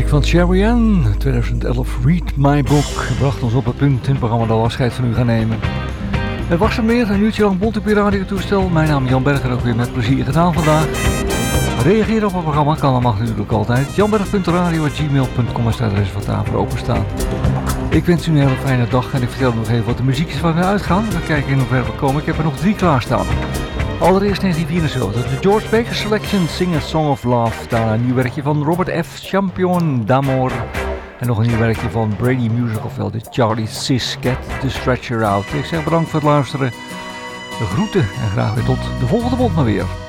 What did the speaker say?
muziek van Cherry Ann, 2011 Read My Book, bracht ons op het punt in het programma dat we afscheid van u gaan nemen. Het was er meer, een uurtje lang Bonte op je radiotoestel. Mijn naam is Jan Berger, ook weer met plezier gedaan vandaag. Reageren op het programma kan en mag natuurlijk altijd. janberg.radio@gmail.com is het adres wat daarvoor openstaan. Ik wens u een hele fijne dag en ik vertel nog even wat de muziek is waar we uitgaan. We kijken in hoever we komen. Ik heb er nog 3 klaarstaan. Allereerst 1974, de George Baker Selection, Sing a Song of Love. Daarna een nieuw werkje van Robert F. Champion d'Amour. En nog een nieuw werkje van Brady Music, ofwel de Charlie Sis Cat, The Stretcher Out. Ik zeg bedankt voor het luisteren, de groeten en graag weer tot de volgende mond maar weer.